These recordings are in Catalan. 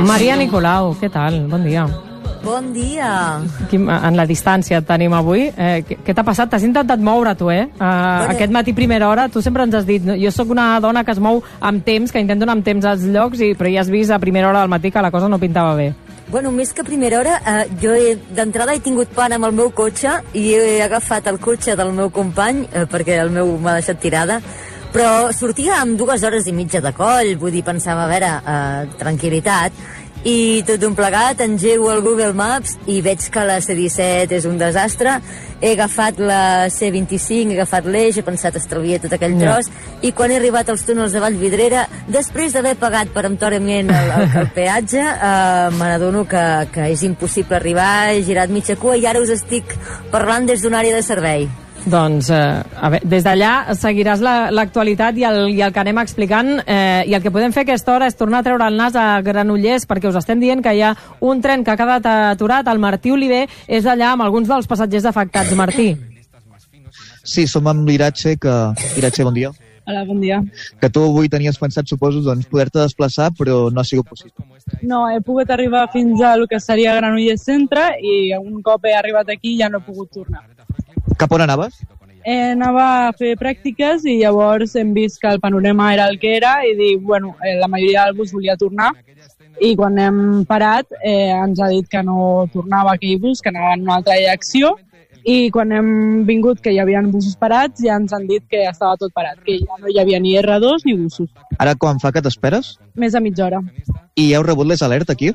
Maria Nicolau, què tal? Bon dia. Bon dia. Aquí, en la distància et tenim avui. Què t'ha passat? T'has intentat moure, tu, Aquest matí, primera hora, tu sempre ens has dit jo sóc una dona que es mou amb temps, que intento anar amb temps als llocs, però ja has vist a primera hora del matí que la cosa no pintava bé. Bueno, més que a primera hora, jo d'entrada he tingut pan amb el meu cotxe i he agafat el cotxe del meu company, perquè el meu m'ha deixat tirada, però sortia amb 2 hores i mitja de coll, vull dir, pensava, a veure, tranquil·litat, i tot un plegat, engego el Google Maps i veig que la C-17 és un desastre. He agafat la C-25, he agafat l'Eix, he pensat estalviar tot aquell tros, i quan he arribat als túnels de Vallvidrera, després d'haver pagat peremptòriament el peatge, me n'adono que és impossible arribar, he girat mitja cua i ara us estic parlant des d'una àrea de servei. Doncs, des d'allà seguiràs l'actualitat i el que anem explicant, i el que podem fer a aquesta hora és tornar a treure el nas a Granollers, perquè us estem dient que hi ha un tren que ha quedat aturat. El Martí Oliver és allà amb alguns dels passatgers afectats. Martí. Sí, som amb l'Iratxe, Iratxe, bon dia. Hola, bon dia. Que tu avui tenies pensat, suposo, poder-te desplaçar, però no ha sigut possible. No, he pogut arribar fins a el que seria Granollers Centre i un cop he arribat aquí ja no he pogut tornar. Cap on anaves? Anava a fer pràctiques i llavors hem vist que el panorama era el que era i dic, bueno, la majoria del bus volia tornar i quan hem parat ens ha dit que no tornava aquell bus, que anava en una altra direcció, i quan hem vingut que hi havia busos parats ja ens han dit que estava tot parat, que ja no hi havia ni R2 ni busos. Ara quan fa que t'esperes? Més de mitja hora. I heu rebut les alertes aquí?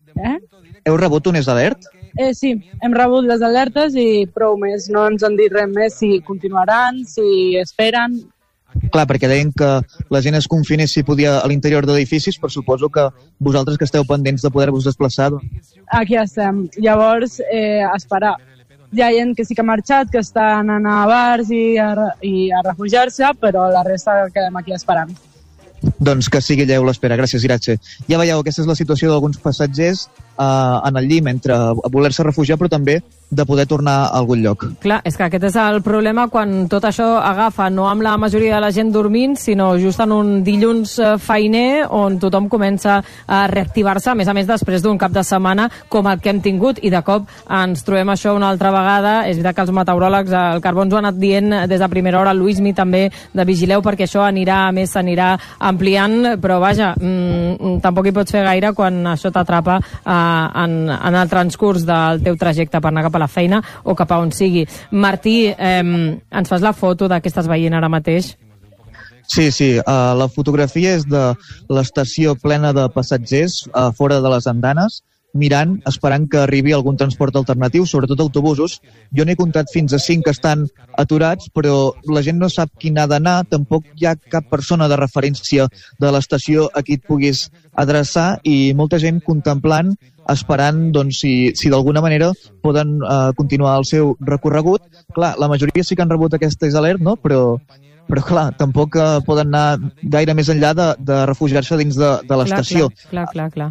Heu rebut un alert? Sí, hem rebut les alertes i prou més. No ens han dit res més, si continuaran, si esperen. Clar, perquè deien que la gent es confinés si podia a l'interior d'edificis, però suposo que vosaltres que esteu pendents de poder-vos desplaçar... Aquí estem. Llavors, esperar. Hi ha gent que sí que ha marxat, que estan anant a bars i a refugiar-se, però la resta quedem aquí esperant. Doncs que sigui lleu l'espera. Gràcies, Iratxe. Ja veieu, aquesta és la situació d'alguns passatgers en el llim, entre voler-se refugiar, però també de poder tornar a algun lloc. Clar, és que aquest és el problema quan tot això agafa no amb la majoria de la gent dormint, sinó just en un dilluns feiner on tothom comença a reactivar-se, a més després d'un cap de setmana com el que hem tingut, i de cop ens trobem això una altra vegada. És veritat que els meteoròlegs, el Carbó ens ho ha anat dient des de primera hora, el Luismi també, de vigileu perquè això s'anirà ampliant, però vaja, tampoc hi pots fer gaire quan això t'atrapa en el transcurs del teu trajecte per anar cap a la feina o cap a on sigui. Martí, ens fas la foto de què estàs veient ara mateix? Sí, la fotografia és de l'estació plena de passatgers fora de les andanes, mirant, esperant que arribi algun transport alternatiu, sobretot autobusos. Jo n'he comptat fins a 5 que estan aturats, però la gent no sap quin ha d'anar, tampoc hi ha cap persona de referència de l'estació a qui et puguis adreçar, i molta gent contemplant, esperant doncs, si d'alguna manera poden continuar el seu recorregut. Clar, la majoria sí que han rebut aquestes alertes, no? Però clar, tampoc poden anar gaire més enllà de refugiar-se dins de l'estació. Clar.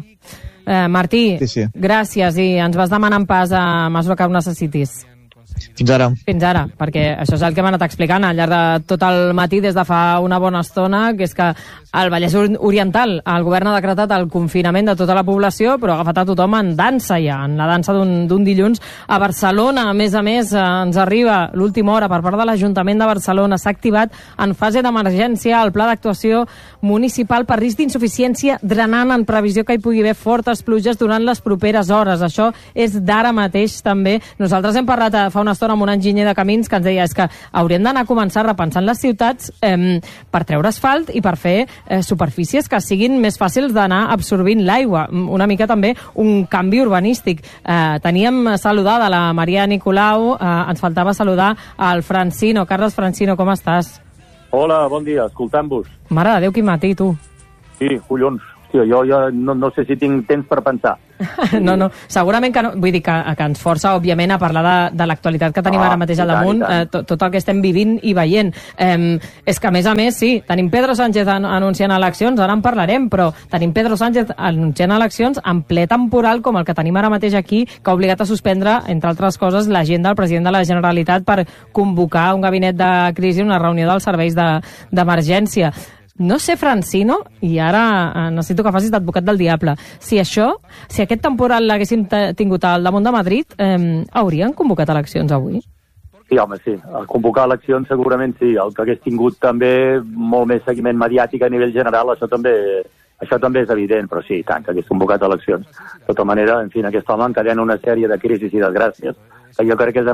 Martí, sí. Gràcies, i ens vas demanant pas a mesura que ho necessitis. Fins ara. Fins ara, perquè això és el que hem anat explicant al llarg de tot el matí des de fa una bona estona, que és que al Vallès Oriental el govern ha decretat el confinament de tota la població, però ha agafat a tothom en dansa ja, en la dansa d'un dilluns. A Barcelona, a més, ens arriba l'última hora per part de l'Ajuntament de Barcelona. S'ha activat en fase d'emergència el pla d'actuació municipal per risc d'insuficiència drenant en previsió que hi pugui haver fortes pluges durant les properes hores. Això és d'ara mateix també. Nosaltres hem parlat fa una estona amb un enginyer de camins que ens deia que hauríem d'anar a començar repensant les ciutats per treure asfalt i per fer superfícies que siguin més fàcils d'anar absorbint l'aigua. Una mica també un canvi urbanístic. Teníem saludada la Maria Nicolau, ens faltava saludar al Francino. Carles Francino, com estàs? Hola, bon dia, escoltant-vos. Mare de Déu, quin matí, tu. Sí, collons. Hòstia, jo ja no sé si tinc temps per pensar. No, segurament que no. Vull dir que ens força, òbviament, a parlar de l'actualitat que tenim ara mateix al damunt, tot el que estem vivint i veient. És que, a més, sí, tenim Pedro Sánchez anunciant eleccions, ara en parlarem, però tenim Pedro Sánchez anunciant eleccions en ple temporal com el que tenim ara mateix aquí, que ha obligat a suspendre, entre altres coses, l'agenda del president de la Generalitat per convocar un gabinet de crisi, una reunió dels serveis d'emergència. No sé, Francino, i ara necessito que facis d'advocat del diable, si aquest temporal l'haguéssim tingut al damunt de Madrid, haurien convocat eleccions avui? Sí, home, sí. A convocar eleccions segurament sí. El que hagués tingut també molt més seguiment mediàtic a nivell general, això també és evident, però sí, tant, que hagués convocat eleccions. De tota manera, en fi, aquest home encadena una sèrie de crisis i desgràcies que jo crec que és